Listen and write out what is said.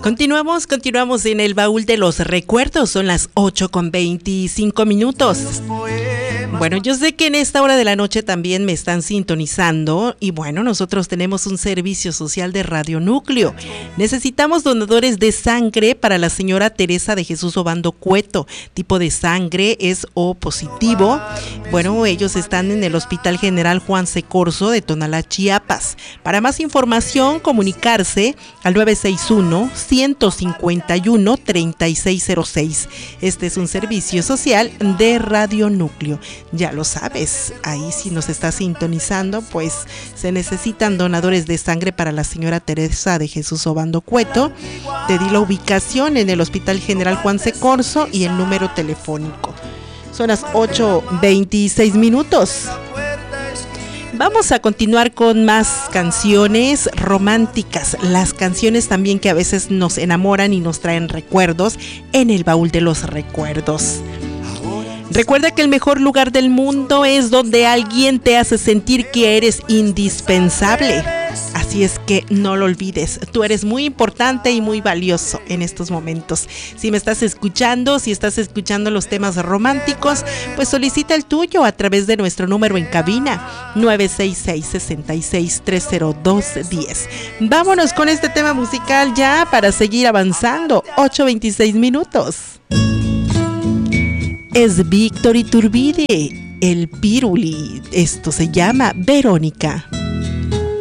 Continuamos en el baúl de los recuerdos. Son las 8:25. Bueno, yo sé que en esta hora de la noche también me están sintonizando y bueno, nosotros tenemos un servicio social de Radio Núcleo. Necesitamos donadores de sangre para la señora Teresa de Jesús Obando Cueto. Tipo de sangre es O positivo. Bueno, ellos están en el Hospital General Juan C. Corzo de Tonalá, Chiapas. Para más información, comunicarse al 961-151-3606. Este es un servicio social de Radio Núcleo. Ya lo sabes, ahí si nos está sintonizando, pues se necesitan donadores de sangre para la señora Teresa de Jesús Obando Cueto. Te di la ubicación en el Hospital General Juan C. Corzo y el número telefónico. Son las 8:26. Vamos a continuar con más canciones románticas, las canciones también que a veces nos enamoran y nos traen recuerdos en el baúl de los recuerdos. Recuerda que el mejor lugar del mundo es donde alguien te hace sentir que eres indispensable. Así es que no lo olvides, tú eres muy importante y muy valioso en estos momentos. Si me estás escuchando, si estás escuchando los temas románticos, pues solicita el tuyo a través de nuestro número en cabina 966-66-30210. Vámonos con este tema musical ya para seguir avanzando. 8:26. Es Víctor Iturbide, el Piruli. Esto se llama Verónica.